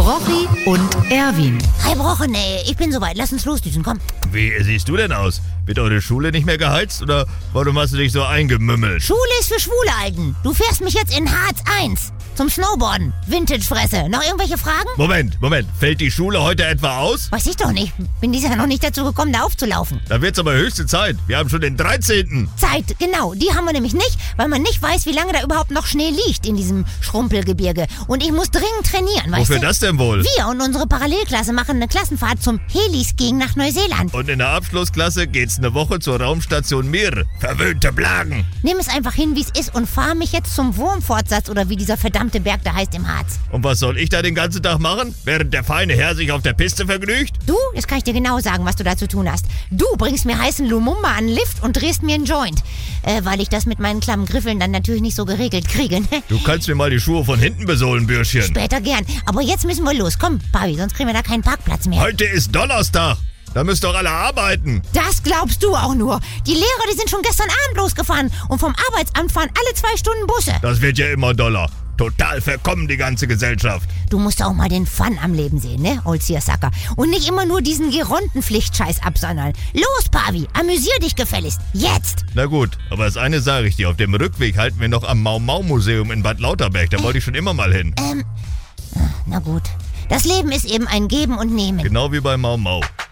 Brochi und Erwin. Hi Brochen, ich bin soweit. Lass uns losdüsen, komm. Wie siehst du denn aus? Wird eure Schule nicht mehr geheizt oder warum hast du dich so eingemümmelt? Schule ist für schwule Alten. Du fährst mich jetzt in Harz 1 zum Snowboarden. Vintage-Fresse. Noch irgendwelche Fragen? Moment. Fällt die Schule heute etwa aus? Weiß ich doch nicht. Bin dieses Jahr noch nicht dazu gekommen, da aufzulaufen. Da wird's aber höchste Zeit. Wir haben schon den 13. Zeit, genau. Die haben wir nämlich nicht, weil man nicht weiß, wie lange da überhaupt noch Schnee liegt in diesem Schrumpelgebirge. Und ich muss dringend trainieren, weißt du? Wofür das denn wohl? Wir und unsere Parallelklasse machen eine Klassenfahrt zum Heliskiing nach Neuseeland. Und in der Abschlussklasse geht's eine Woche zur Raumstation Mir. Verwöhnte Blagen. Nimm es einfach hin, wie es ist und fahr mich jetzt zum Wurmfortsatz oder wie dieser verdammte Berg da heißt im Harz. Und was soll ich da den ganzen Tag machen, während der feine Herr sich auf der Piste vergnügt? Du, jetzt kann ich dir genau sagen, was du da zu tun hast. Du bringst mir heißen Lumumba an den Lift und drehst mir einen Joint. Weil ich das mit meinen klammen Griffeln dann natürlich nicht so geregelt kriege. Du kannst mir mal die Schuhe von hinten besohlen, Bürschchen. Später gern. Aber jetzt müssen wir los. Komm, Pavi, sonst kriegen wir da keinen Parkplatz mehr. Heute ist Donnerstag. Da müsst doch alle arbeiten. Das glaubst du auch nur. Die Lehrer, die sind schon gestern Abend losgefahren. Und vom Arbeitsamt fahren alle 2 Stunden Busse. Das wird ja immer doller. Total verkommen die ganze Gesellschaft. Du musst auch mal den Fun am Leben sehen, ne, old Seersucker? Und nicht immer nur diesen Geronten-Pflichtscheiß absondern. Los, Pavi, amüsier dich gefälligst. Jetzt! Na gut, aber das eine sage ich dir. Auf dem Rückweg halten wir noch am Mau-Mau-Museum in Bad Lauterberg. Da wollte ich schon immer mal hin. Na gut. Das Leben ist eben ein Geben und Nehmen. Genau wie bei Mau-Mau.